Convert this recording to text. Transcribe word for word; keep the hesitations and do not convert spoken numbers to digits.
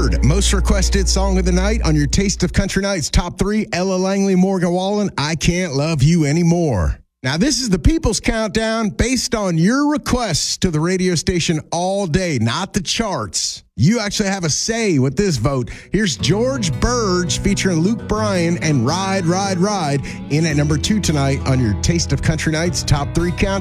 third most requested song of the night on your Taste of Country Nights top three, Ella Langley, Morgan Wallen, I Can't Love You Anymore. Now, this is the People's Countdown based on your requests to the radio station all day, not the charts. You actually have a say with this vote. Here's George Burge featuring Luke Bryan and Ride, Ride, Ride in at number two tonight on your Taste of Country Nights top three countdown.